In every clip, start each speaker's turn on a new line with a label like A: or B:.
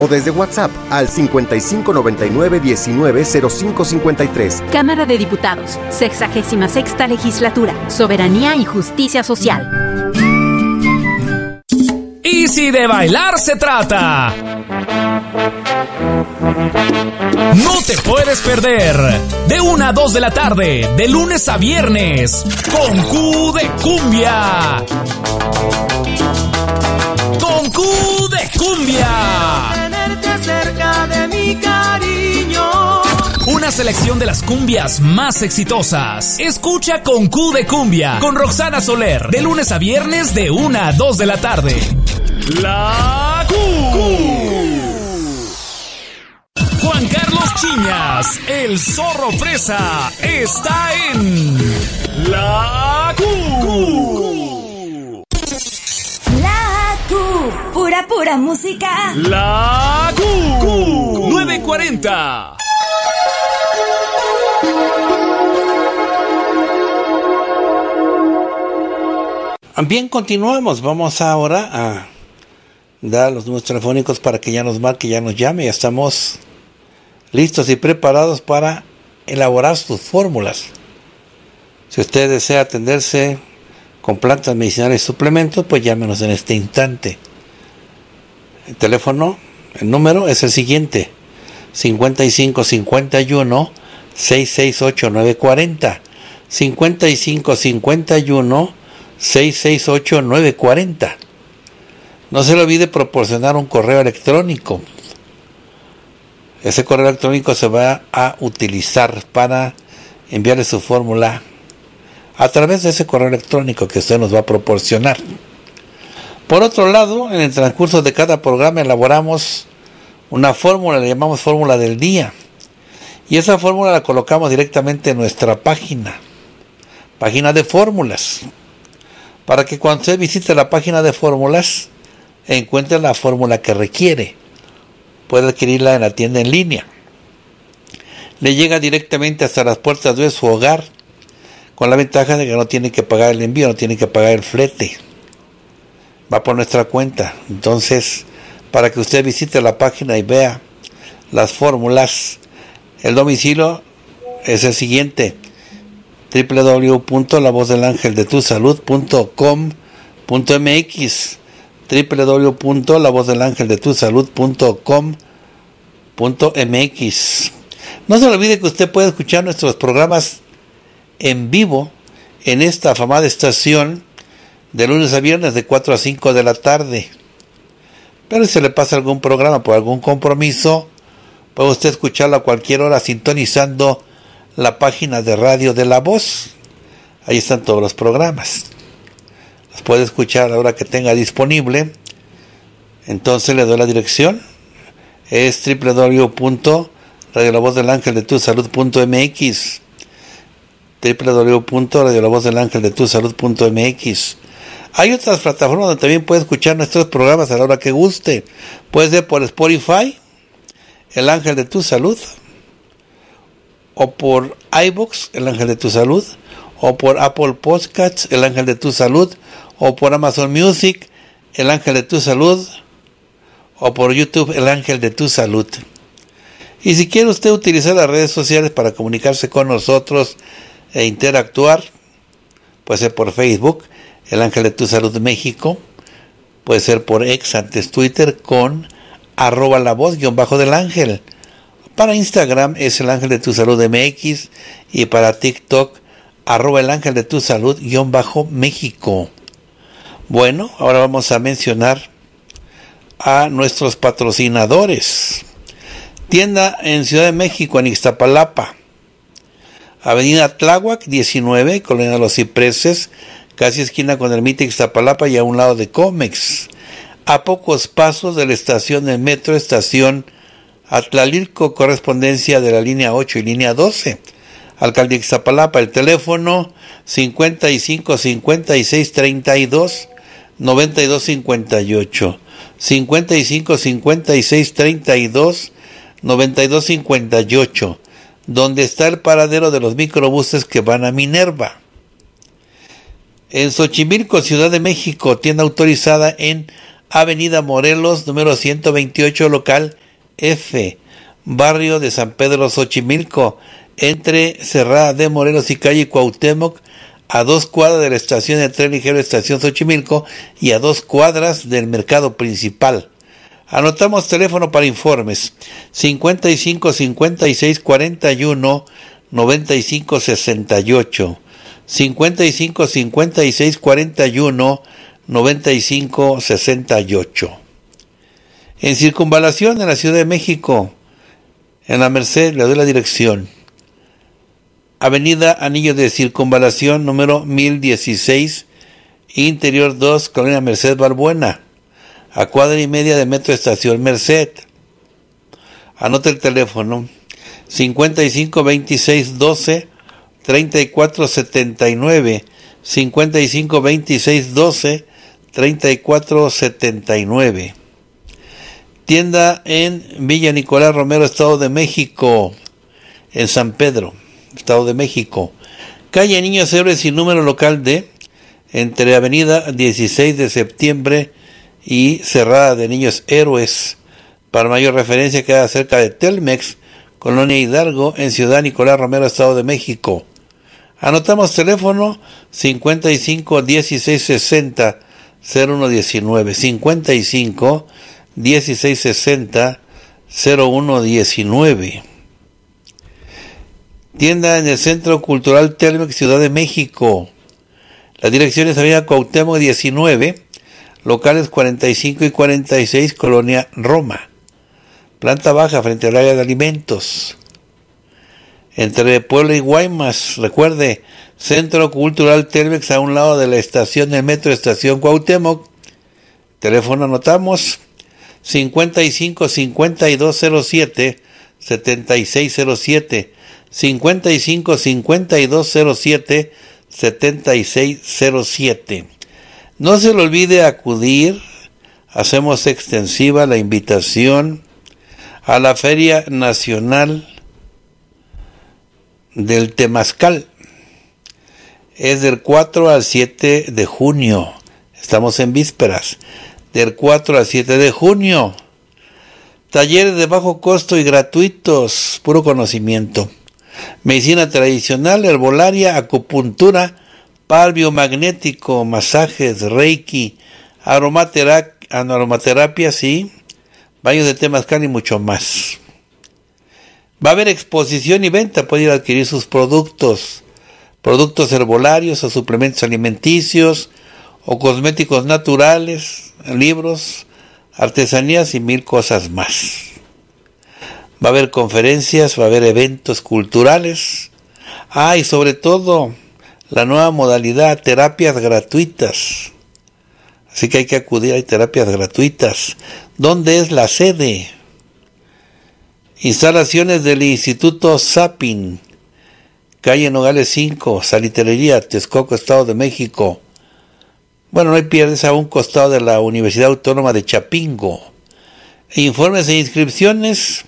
A: O desde WhatsApp al 5599-190553.
B: Cámara de Diputados, 66ª Legislatura, Soberanía y Justicia Social.
C: Y si de bailar se trata, no te puedes perder de 1 a 2 de la tarde, de lunes a viernes, con Q de Cumbia. Con Q de Cumbia.
D: Cerca de mi cariño.
C: Una selección de las cumbias más exitosas. Escucha con Q de Cumbia con Roxana Soler de lunes a viernes de 1 a 2 de la tarde. La Q. Juan Carlos Chiñas, el zorro fresa, está en La Q.
E: Pura música.
C: La Q. 940.
F: Bien, continuamos. Vamos ahora a dar los números telefónicos para que ya nos marque, ya nos llame. Ya estamos listos y preparados para elaborar sus fórmulas. Si usted desea atenderse con plantas medicinales y suplementos, pues llámenos en este instante. El teléfono, el número es el siguiente: 5551 668 940, 5551 668 940. No se le olvide proporcionar un correo electrónico. Ese correo electrónico se va a utilizar para enviarle su fórmula a través de ese correo electrónico que usted nos va a proporcionar. Por otro lado, en el transcurso de cada programa elaboramos una fórmula, le llamamos fórmula del día. Y esa fórmula la colocamos directamente en nuestra página de fórmulas. Para que cuando usted visite la página de fórmulas, encuentre la fórmula que requiere. Puede adquirirla en la tienda en línea. Le llega directamente hasta las puertas de su hogar, con la ventaja de que no tiene que pagar el envío, no tiene que pagar el flete. Va por nuestra cuenta. Entonces, para que usted visite la página y vea las fórmulas, el domicilio es el siguiente: www.lavozdelangeldetusalud.com.mx, www.lavozdelangeldetusalud.com.mx. No se le olvide que usted puede escuchar nuestros programas en vivo en esta afamada estación de lunes a viernes de 4 a 5 de la tarde. Pero si se le pasa algún programa por algún compromiso, puede usted escucharlo a cualquier hora sintonizando la página de radio de La Voz. Ahí están todos los programas. Los puede escuchar a la hora que tenga disponible. Entonces le doy la dirección. Es www.radiolavozdelangeldetusalud.mx, www.radiolavozdelangeldetusalud.mx. Hay otras plataformas donde también puede escuchar nuestros programas a la hora que guste. Puede ser por Spotify, El Ángel de tu Salud, o por iVoox, El Ángel de tu Salud, o por Apple Podcasts, El Ángel de tu Salud, o por Amazon Music, El Ángel de tu Salud, o por YouTube, El Ángel de tu Salud. Y si quiere usted utilizar las redes sociales para comunicarse con nosotros e interactuar, puede ser por Facebook, El Ángel de tu Salud México, puede ser por ex, antes Twitter, con @lavoz_del ángel. Para Instagram es El Ángel de tu Salud MX, y para TikTok @el ángel de tu salud _México. Bueno, ahora vamos a mencionar a nuestros patrocinadores. Tienda en Ciudad de México, en Ixtapalapa, Avenida Tláhuac 19, Colonia Los Cipreses, casi esquina con Ermita Ixtapalapa y a un lado de Comex, a pocos pasos de la estación del metro, estación Atlalilco, correspondencia de la línea 8 y línea 12, Alcaldía Ixtapalapa. El teléfono 55 56 32 92 58, 55 56 32 92 58, donde está el paradero de los microbuses que van a Minerva. En Xochimilco, Ciudad de México, tienda autorizada en Avenida Morelos, número 128, local F, barrio de San Pedro Xochimilco, entre Cerrada de Morelos y calle Cuauhtémoc, a 2 cuadras de la estación de tren ligero Estación Xochimilco y a 2 cuadras del mercado principal. Anotamos teléfono para informes: 55 56 41 95 68, 55 56 41 95 68. En Circunvalación, en la Ciudad de México, en la Merced, le doy la dirección: Avenida Anillo de Circunvalación, número 1016, Interior 2, Colonia Merced Balbuena, a 1.5 cuadras de Metro Estación Merced. Anota el teléfono: 55 26 12 34 79, 55 26 12 34 79. Tienda en Villa Nicolás Romero, Estado de México, en San Pedro, Estado de México. Calle Niños Héroes y número local D, entre Avenida 16 de Septiembre y Cerrada de Niños Héroes. Para mayor referencia, queda cerca de Telmex, Colonia Hidalgo, en Ciudad Nicolás Romero, Estado de México. Anotamos teléfono: 55 16 60 0119, 55 16 60 0119. Tienda en el Centro Cultural Telmex, Ciudad de México. La dirección es Avenida Cuauhtémoc 19, locales 45 y 46, Colonia Roma. Planta baja, frente al área de alimentos. Entre Puebla y Guaymas, recuerde, Centro Cultural Telmex, a un lado de la estación de metro Estación Cuauhtémoc. Teléfono anotamos: 55 5207 7607, 55 5207 7607. No se le olvide acudir. Hacemos extensiva la invitación a la Feria Nacional del Temazcal. Es del 4 al 7 de junio. Estamos en vísperas. Del 4 al 7 de junio. Talleres de bajo costo y gratuitos. Puro conocimiento. Medicina tradicional, herbolaria, acupuntura, par biomagnético, masajes, reiki, aromaterapia, sí, baños de temazcal y mucho más. Va a haber exposición y venta. Puede ir a adquirir sus productos herbolarios o suplementos alimenticios o cosméticos naturales, libros, artesanías y 1000 cosas más. Va a haber conferencias, va a haber eventos culturales. Y sobre todo, la nueva modalidad, terapias gratuitas. Así que hay que acudir, hay terapias gratuitas. ¿Dónde es la sede? Instalaciones del Instituto Sapin, calle Nogales 5, Salitrería, Texcoco, Estado de México. Bueno, no hay pierdes, a un costado de la Universidad Autónoma de Chapingo. Informes e inscripciones: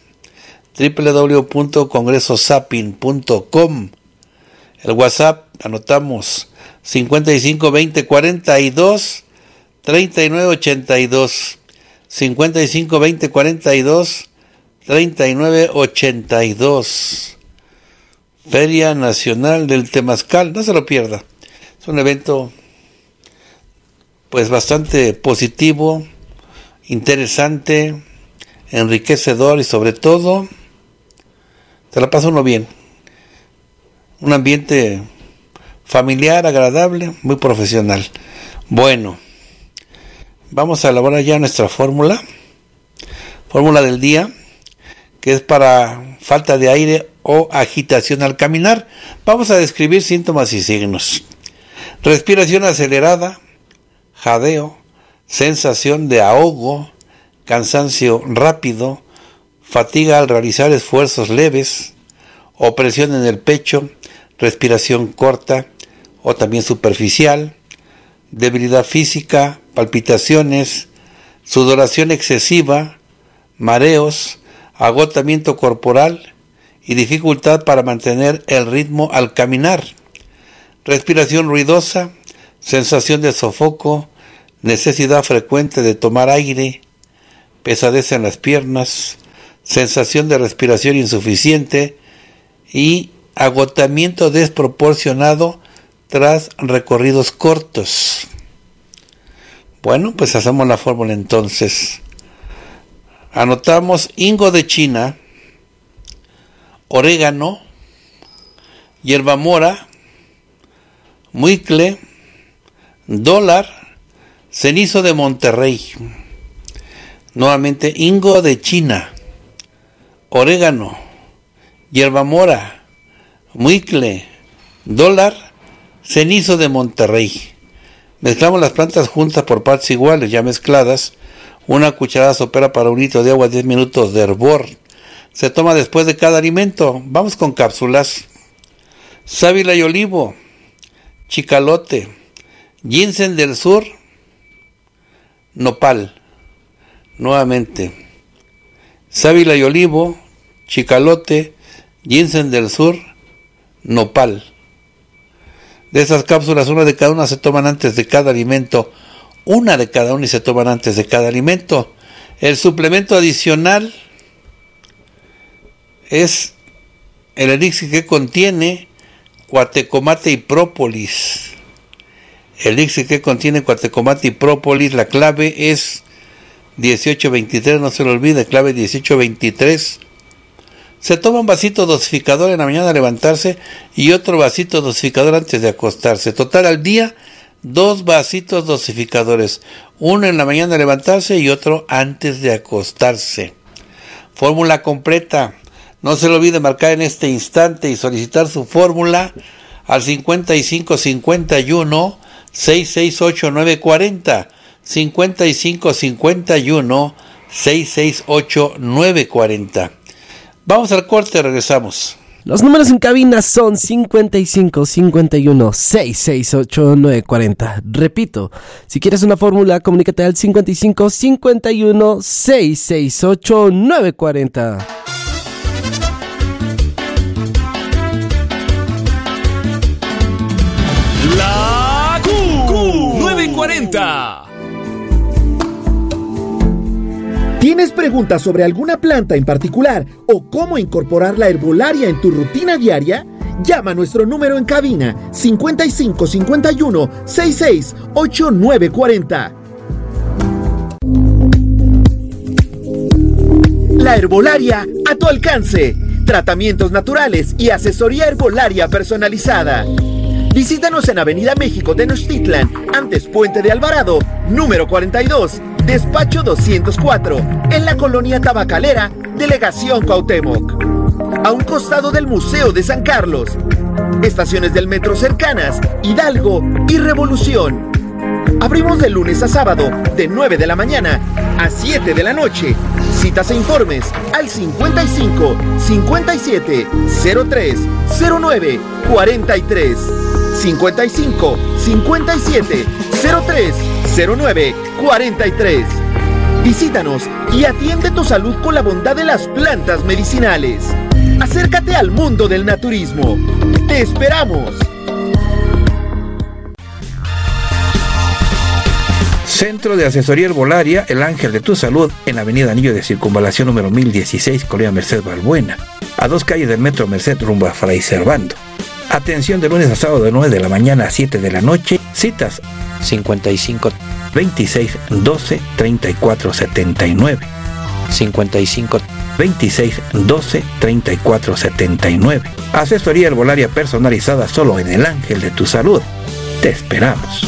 F: www.congresosapin.com. El WhatsApp, anotamos: 55 20 42 39 82, 55 20 42 39 82. Feria Nacional del Temazcal, no se lo pierda. Es un evento pues bastante positivo, interesante, enriquecedor y sobre todo te la pasa uno bien. Un ambiente familiar, agradable, muy profesional. Bueno, vamos a elaborar ya nuestra fórmula del día, que es para falta de aire o agitación al caminar. Vamos a describir síntomas y signos: respiración acelerada, jadeo, sensación de ahogo, cansancio rápido, fatiga al realizar esfuerzos leves, opresión en el pecho, respiración corta o también superficial, debilidad física, palpitaciones, sudoración excesiva, mareos, agotamiento corporal y dificultad para mantener el ritmo al caminar, respiración ruidosa, sensación de sofoco, necesidad frecuente de tomar aire, pesadez en las piernas, sensación de respiración insuficiente y agotamiento desproporcionado tras recorridos cortos. Bueno, pues hacemos la fórmula entonces. Anotamos hingo de China, orégano, hierbamora, muicle, dólar, cenizo de Monterrey. Nuevamente, hingo de China, orégano, hierbamora, muicle, dólar, cenizo de Monterrey. Mezclamos las plantas juntas por partes iguales, ya mezcladas. Una cucharada sopera para un litro de agua, 10 minutos de hervor. Se toma después de cada alimento. Vamos con cápsulas. Sábila y olivo, chicalote, ginseng del sur, nopal. Nuevamente, sábila y olivo, chicalote, ginseng del sur, nopal. De esas cápsulas, una de cada una se toman antes de cada alimento. Una de cada una y se toman antes de cada alimento. El suplemento adicional es el elixir que contiene cuatecomate y própolis. El elixir que contiene cuatecomate y própolis, la clave es 1823, no se lo olvide, clave 1823. Se toma un vasito dosificador en la mañana al levantarse y otro vasito dosificador antes de acostarse. Total al día, 2 vasitos dosificadores. Uno en la mañana al levantarse y otro antes de acostarse. Fórmula completa. No se lo olvide marcar en este instante y solicitar su fórmula al 5551 668 940. 5551 668 940. Vamos al corte, regresamos.
G: Los números en cabina son 55 51 668 940. Repito, si quieres una fórmula, comunícate al 55 51 668 940.
C: La Q 940.
H: ¿Tienes preguntas sobre alguna planta en particular o cómo incorporar la herbolaria en tu rutina diaria? Llama a nuestro número en cabina 55 51 668 940. La herbolaria a tu alcance. Tratamientos naturales y asesoría herbolaria personalizada. Visítanos en Avenida México Tenochtitlan, antes Puente de Alvarado, número 42, despacho 204, en la colonia Tabacalera, Delegación Cuauhtémoc. A un costado del Museo de San Carlos. Estaciones del metro cercanas, Hidalgo y Revolución. Abrimos de lunes a sábado, de 9 de la mañana a 7 de la noche. Citas e informes al 55 57 03 09 43. 55 57 03 09 43. Visítanos y atiende tu salud con la bondad de las plantas medicinales. Acércate al mundo del naturismo. ¡Te esperamos!
F: Centro de Asesoría Herbolaria, El Ángel de tu Salud, en Avenida Anillo de Circunvalación número 1016, Colonia Merced Balbuena, a 2 calles del Metro Merced rumbo a Fray Servando. Atención de lunes a sábado de 9 de la mañana a 7 de la noche. Citas 55 26 12 34 79. 55 26 12 34 79. Asesoría herbolaria personalizada solo en El Ángel de tu Salud. Te esperamos.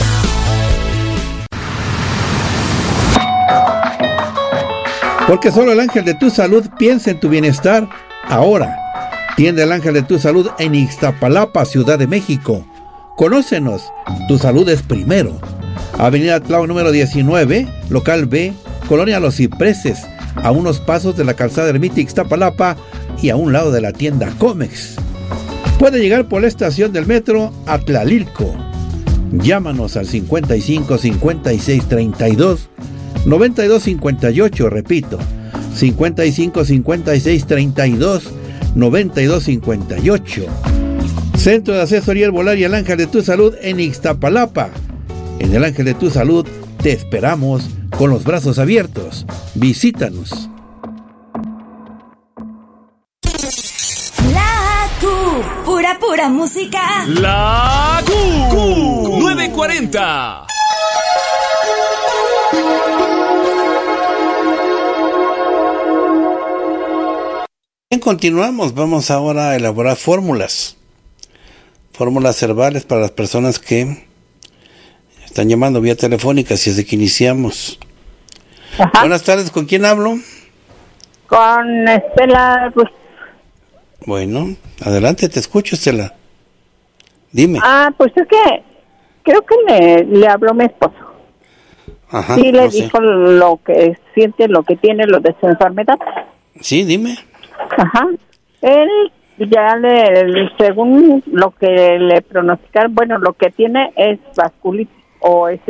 F: Porque solo El Ángel de tu Salud piensa en tu bienestar ahora. Tienda El Ángel de tu Salud en Ixtapalapa, Ciudad de México. Conócenos, tu salud es primero. Avenida Tláhuac número 19, local B, Colonia Los Cipreses, a unos pasos de la calzada Ermita Ixtapalapa y a un lado de la tienda Comex. Puede llegar por la estación del metro a Tlalilco. Llámanos al 55 56 32 92 58, repito, 55 56 32 92 58. Centro de Asesoría Herbolaria El Ángel de tu Salud en Ixtapalapa. En El Ángel de tu Salud Te esperamos con los brazos abiertos. Visítanos.
E: La Q, pura música.
C: La Q 940.
F: Bien, continuamos. Vamos ahora a elaborar fórmulas herbales para las personas que están llamando vía telefónica, si es de que iniciamos.
I: Ajá.
F: Buenas tardes, ¿con quién hablo?
I: Con Estela Ruiz.
F: Bueno, adelante, te escucho, Estela. Dime.
I: Pues es que creo que le habló mi esposo.
F: Ajá,
I: Sí, le
F: no sé.
I: dijo lo que siente, lo que tiene, lo de su enfermedad.
F: Sí, dime.
I: Ajá. Él ya según lo que le pronosticaron, bueno, lo que tiene es vasculitis o es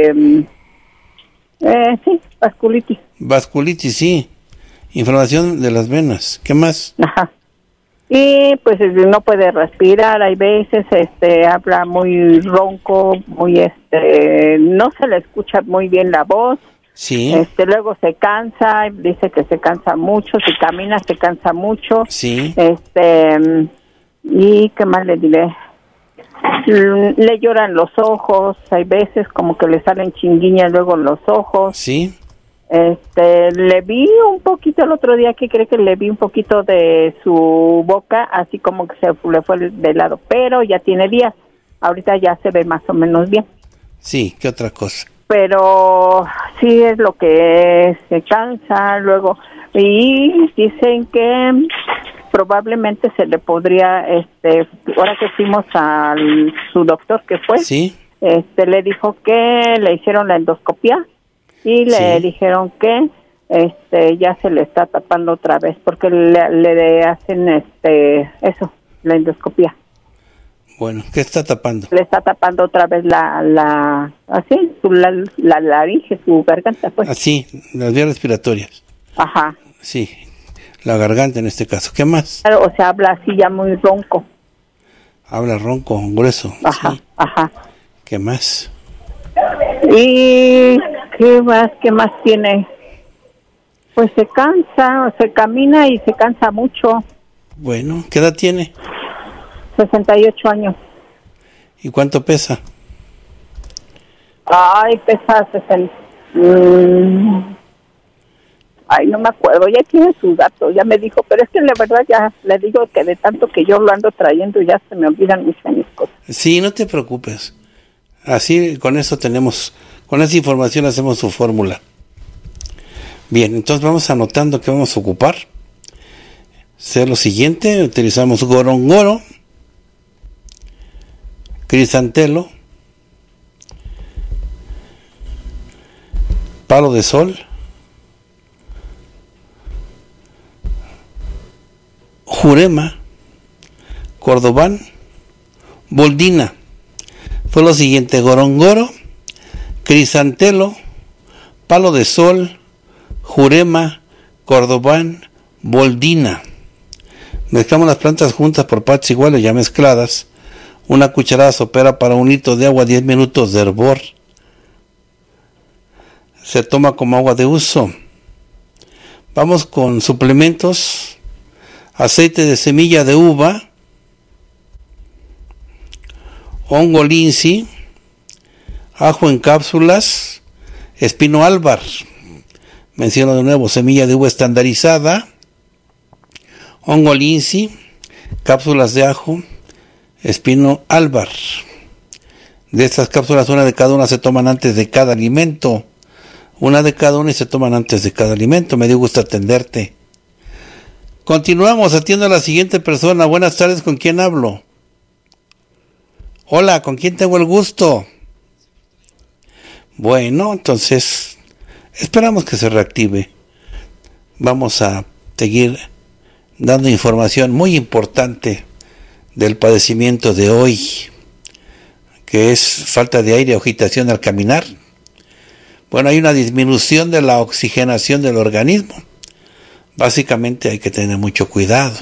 I: sí, vasculitis.
F: Vasculitis, sí. Inflamación de las venas. ¿Qué más?
I: Ajá. Y pues no puede respirar, hay veces habla muy ronco, muy no se le escucha muy bien la voz.
F: Sí.
I: Luego se cansa, dice que se cansa mucho, si camina se cansa mucho.
F: Sí.
I: Y qué más le diré, le lloran los ojos, hay veces como que le salen chinguiñas luego en los ojos.
F: Sí.
I: Le vi un poquito el otro día, que cree que le vi un poquito de su boca, así como que se le fue de lado, pero ya tiene días, ahorita ya se ve más o menos bien.
F: Sí, ¿qué otra cosa?
I: Pero sí es lo que se cansa luego, y dicen que probablemente se le podría, ahora que fuimos a su doctor que fue,
F: sí,
I: le dijo que le hicieron la endoscopia y le dijeron que ya se le está tapando otra vez porque le hacen eso, la endoscopia.
F: Bueno, ¿qué está tapando?
I: Le está tapando otra vez la laringe, su garganta, pues.
F: Así, las vías respiratorias.
I: Ajá.
F: Sí, la garganta en este caso. ¿Qué más?
I: Claro, o sea, habla así ya muy ronco.
F: Habla ronco, grueso.
I: Ajá,
F: sí.
I: Ajá.
F: ¿Qué más?
I: ¿Y qué más tiene? Pues se cansa, se camina y se cansa mucho.
F: Bueno, ¿qué edad tiene?
I: 68 años.
F: ¿Y cuánto pesa?
I: Ay, pesa 60. Ay, no me acuerdo, ya tiene sus datos, ya me dijo, pero es que la verdad ya le digo que de tanto que yo lo ando trayendo ya se me olvidan mis cosas.
F: Sí, no te preocupes. Así, con esa información hacemos su fórmula. Bien, entonces vamos anotando que vamos a ocupar. Sea lo siguiente, utilizamos gorongoro, crisantelo, palo de sol, jurema, cordobán, boldina. Fue lo siguiente: gorongoro, crisantelo, palo de sol, jurema, cordobán, boldina. Mezclamos las plantas juntas por partes iguales ya mezcladas. Una cucharada sopera para un litro de agua, 10 minutos de hervor. Se toma como agua de uso. Vamos con suplementos: aceite de semilla de uva, hongo lince, ajo en cápsulas, espino álvar. Menciono de nuevo: semilla de uva estandarizada, hongo lince, cápsulas de ajo, espino álvar. De estas cápsulas, una de cada una se toman antes de cada alimento. Una de cada una y se toman antes de cada alimento. Me dio gusto atenderte. Continuamos, atiendo a la siguiente persona. Buenas tardes, ¿con quién hablo? Hola, ¿con quién tengo el gusto? Bueno, entonces esperamos que se reactive. Vamos a seguir dando información muy importante del padecimiento de hoy, que es falta de aire o agitación al caminar. Bueno, hay una disminución de la oxigenación del organismo. Básicamente hay que tener mucho cuidado.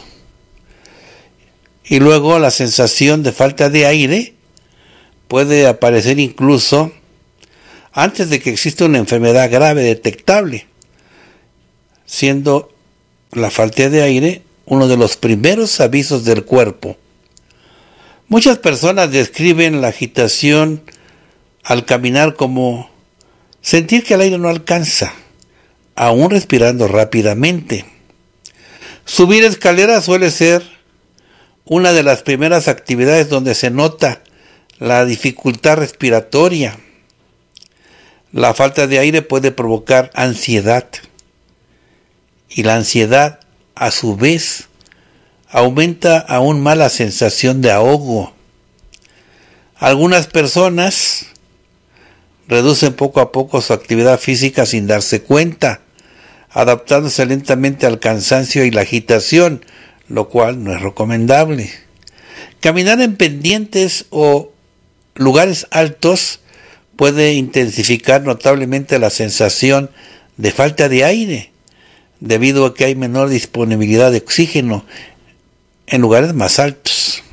F: Y luego la sensación de falta de aire puede aparecer incluso antes de que exista una enfermedad grave detectable, siendo la falta de aire uno de los primeros avisos del cuerpo. Muchas personas describen la agitación al caminar como sentir que el aire no alcanza, aún respirando rápidamente. Subir escaleras suele ser una de las primeras actividades donde se nota la dificultad respiratoria. La falta de aire puede provocar ansiedad, y la ansiedad, a su vez, aumenta aún más la sensación de ahogo. Algunas personas reducen poco a poco su actividad física sin darse cuenta, adaptándose lentamente al cansancio y la agitación, lo cual no es recomendable. Caminar en pendientes o lugares altos puede intensificar notablemente la sensación de falta de aire, debido a que hay menor disponibilidad de oxígeno en lugares más altos.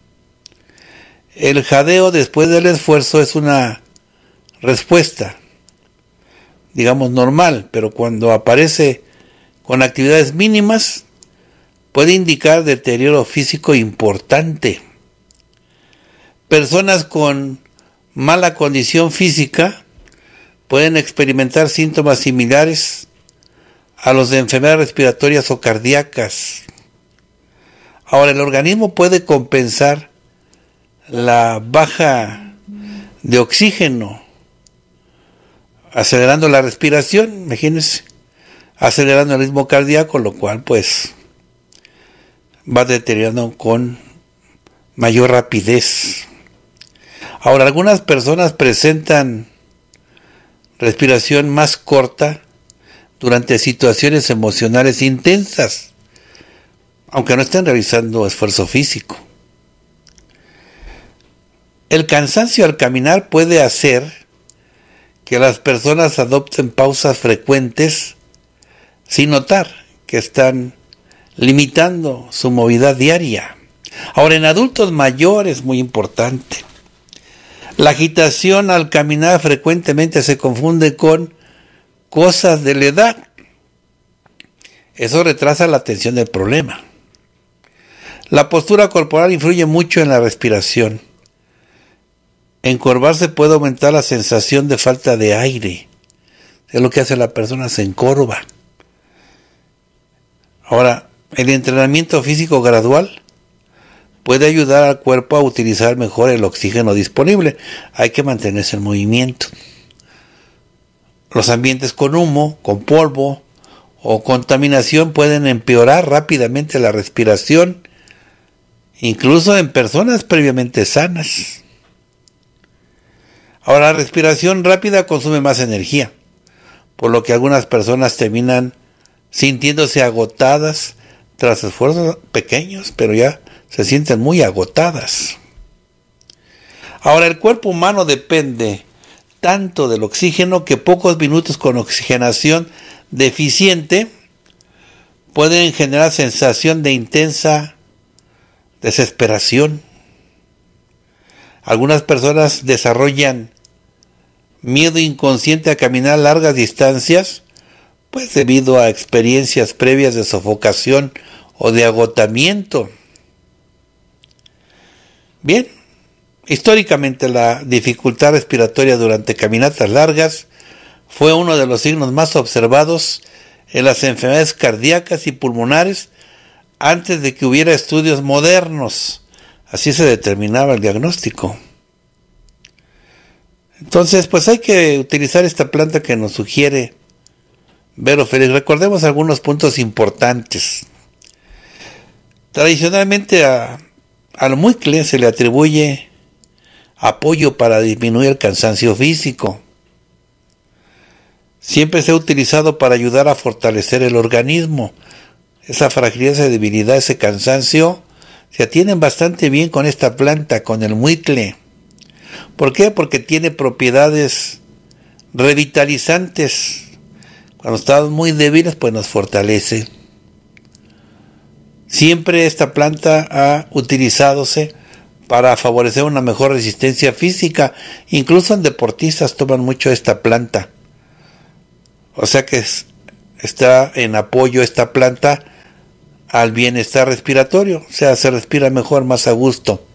F: El jadeo después del esfuerzo es una respuesta, digamos, normal, pero cuando aparece con actividades mínimas, puede indicar deterioro físico importante. Personas con mala condición física pueden experimentar síntomas similares a los de enfermedades respiratorias o cardíacas. Ahora, el organismo puede compensar la baja de oxígeno acelerando la respiración, imagínense, acelerando el ritmo cardíaco, lo cual pues va deteriorando con mayor rapidez. Ahora, algunas personas presentan respiración más corta durante situaciones emocionales intensas, aunque no estén realizando esfuerzo físico. El cansancio al caminar puede hacer que las personas adopten pausas frecuentes sin notar que están limitando su movilidad diaria. Ahora, en adultos mayores, muy importante, la agitación al caminar frecuentemente se confunde con cosas de la edad. Eso retrasa la atención del problema. La postura corporal influye mucho en la respiración. Encorvarse puede aumentar la sensación de falta de aire. Es lo que hace la persona, se encorva. Ahora, el entrenamiento físico gradual puede ayudar al cuerpo a utilizar mejor el oxígeno disponible. Hay que mantenerse en movimiento. Los ambientes con humo, con polvo o contaminación pueden empeorar rápidamente la respiración, incluso en personas previamente sanas. Ahora, la respiración rápida consume más energía, por lo que algunas personas terminan sintiéndose agotadas tras esfuerzos pequeños, pero ya se sienten muy agotadas. Ahora, el cuerpo humano depende tanto del oxígeno que pocos minutos con oxigenación deficiente pueden generar sensación de intensa desesperación. Algunas personas desarrollan miedo inconsciente a caminar largas distancias, pues debido a experiencias previas de sofocación o de agotamiento. Bien, históricamente la dificultad respiratoria durante caminatas largas fue uno de los signos más observados en las enfermedades cardíacas y pulmonares antes de que hubiera estudios modernos. Así se determinaba el diagnóstico. Entonces, pues hay que utilizar esta planta que nos sugiere Vero Félix. Recordemos algunos puntos importantes. Tradicionalmente al muicle se le atribuye apoyo para disminuir el cansancio físico. Siempre se ha utilizado para ayudar a fortalecer el organismo. Esa fragilidad, esa debilidad, ese cansancio se atienden bastante bien con esta planta, con el muicle. ¿Por qué? Porque tiene propiedades revitalizantes. Cuando estamos muy débiles, pues nos fortalece. Siempre esta planta ha utilizadose para favorecer una mejor resistencia física. Incluso en deportistas toman mucho esta planta. O sea que está en apoyo esta planta al bienestar respiratorio. O sea, se respira mejor, más a gusto.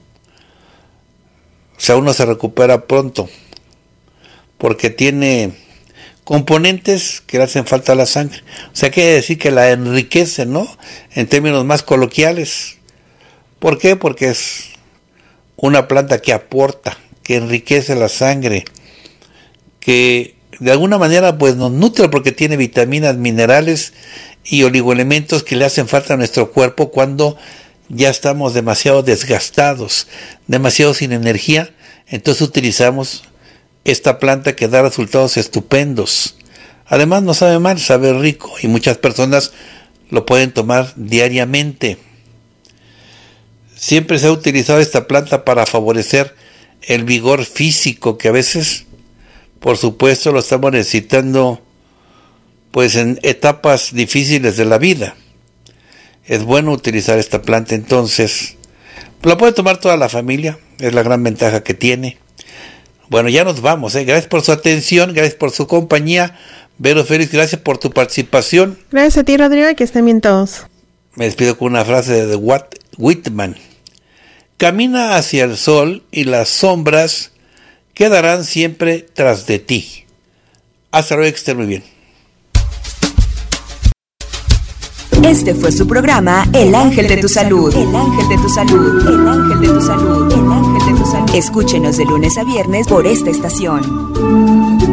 F: O sea, uno se recupera pronto. Porque tiene componentes que le hacen falta a la sangre. O sea, quiere decir que la enriquece, ¿no? En términos más coloquiales. ¿Por qué? Porque es una planta que aporta, que enriquece la sangre, que de alguna manera pues nos nutre porque tiene vitaminas, minerales y oligoelementos que le hacen falta a nuestro cuerpo cuando ya estamos demasiado desgastados, demasiado sin energía. Entonces utilizamos esta planta que da resultados estupendos. Además no sabe mal, sabe rico y muchas personas lo pueden tomar diariamente. Siempre se ha utilizado esta planta para favorecer el vigor físico, que a veces, por supuesto, lo estamos necesitando pues en etapas difíciles de la vida. Es bueno utilizar esta planta, entonces la puede tomar toda la familia, es la gran ventaja que tiene. Bueno, ya nos vamos, gracias por su atención, gracias por su compañía. Vero Félix, gracias por tu participación.
J: Gracias a ti, Rodrigo, y que estén bien todos.
F: Me despido con una frase de Walt Whitman. Camina hacia el sol y las sombras quedarán siempre tras de ti. Hasta luego, que estén muy bien.
E: Este fue su programa El Ángel de tu Salud. El Ángel de tu Salud. El Ángel de tu Salud. El Ángel de tu Salud. Escúchenos de lunes a viernes por esta estación.